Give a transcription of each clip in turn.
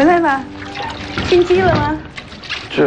回来了，进鸡了吗？ 是。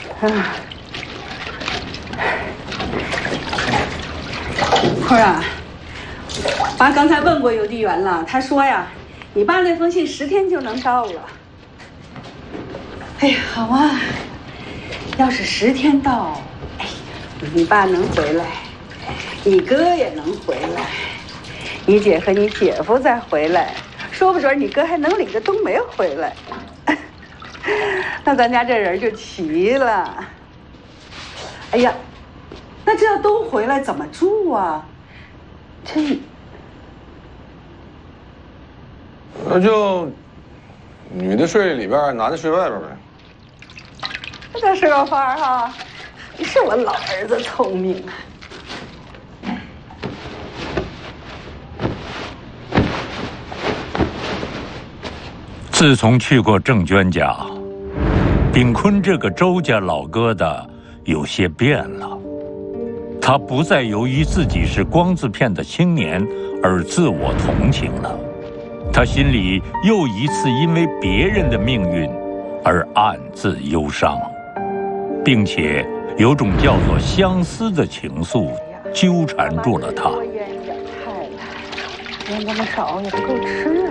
坤儿啊，爸刚才问过邮递员了，他说呀，你爸那封信10天就能到了。哎呀，好啊，要是10天到，哎，你爸能回来，你哥也能回来，你姐和你姐夫再回来，说不准你哥还能领着冬梅回来。那咱家这人就齐了。哎呀，那这要都回来怎么住啊？ 那就女的睡里边，男的睡外边呗。 这是个法儿哈，是我老儿子聪明啊。 自从去过郑娟家，炳坤这个周家老疙瘩有些变了。他不再由于自己是光字片的青年而自我同情了，他心里又一次因为别人的命运而暗自忧伤，并且有种叫做相思的情愫纠缠住了他。 多腌点菜了，腌这么少也不够吃啊。